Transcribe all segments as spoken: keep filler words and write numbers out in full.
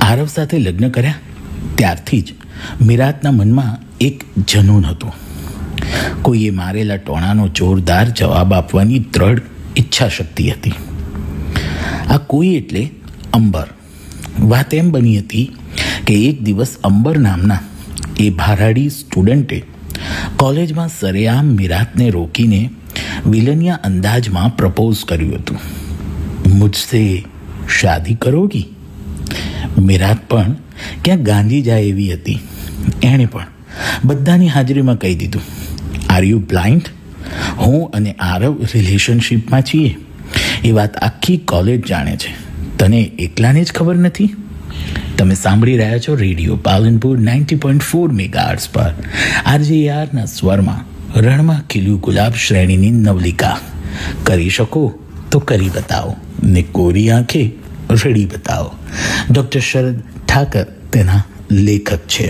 આરવ સાથે લગ્ન કર્યા ત્યારથી જ મીરાતના મનમાં એક જનૂન હતું. કોઈએ મારેલા ટોણાનો જોરદાર જવાબ આપવાની દ્રઢ ઈચ્છા શક્તિ હતી. આ કોઈ એટલે અંબર. વાત એમ બની હતી કે એક દિવસ અંબર નામના એ ભારાડી સ્ટુડન્ટે કોલેજમાં સરેઆમ મીરાતને રોકીને વિલનિયા અંદાજમાં પ્રપોઝ કર્યું હતું. મુझसे શાદી કરોગી? મીરાત પણ ક્યાં ગાંધી જાય એવી હતી. એણે પણ બધાની હાજરીમાં કહી દીધું, આર યુ બ્લાઇન્ડ? હું અને આરવ રિલેશનશીપમાં છીએ એ વાત આખી કોલેજ જાણે છે. તને એકલાને જ ખબર નથી? તમે સાંભળી રહ્યા છો radio Palanpur ninety point four megahertz પર આરજેઆરના સ્વરમાં રણમાં ખીલ્યું ગુલાબ શ્રેણીની નવલિકા. કરી શકો તો કરી બતાવો ને કોરી આંખે રડી બતાવો. ડૉક્ટર શરદ ઠાકર તેના લેખક છે.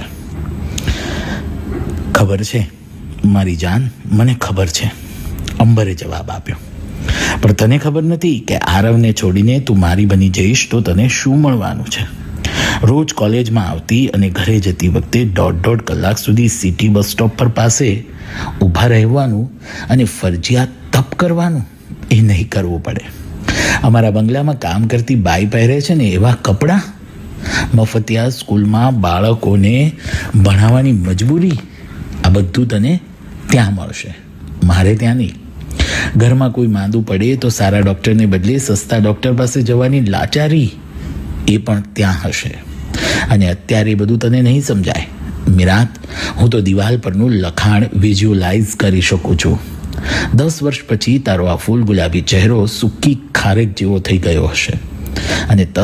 ખબર છે મારી જાન, મને ખબર છે, અંબરે જવાબ આપ્યો. પણ તને ખબર નથી કે આરવને છોડીને તું મારી બની જઈશ તો તને શું મળવાનું છે. રોજ કોલેજમાં આવતી અને ઘરે જતી વખતે દોઢ દોઢ કલાક સુધી સિટી બસ સ્ટોપ પર પાસે ઊભા રહેવાનું અને ફરજિયાત તપ કરવાનું એ નહીં કરવું પડે. અમારા બંગલામાં કામ કરતી બાઈ પહેરે છે ને એવા કપડાં, મફતિયા સ્કૂલમાં બાળકોને ભણાવવાની મજબૂરી, આ બધું તને ત્યાં મળશે, મારે ત્યાં નહીં. ઘરમાં કોઈ માંદું પડે તો સારા ડૉક્ટરને બદલે સસ્તા ડૉક્ટર પાસે જવાની લાચારી, એ પણ ત્યાં હશે. અને અત્યારે એ બધું તને નહીં સમજાય. મીરાત, હું તો દિવાલ પરનું લખાણ વિઝ્યુઅલાઇઝ કરી શકું છું. દસ વર્ષ પછી તારો આ ફૂલ ગુલાબી ચહેરો સૂકી ખારેક જેવો થઈ ગયો હશે અને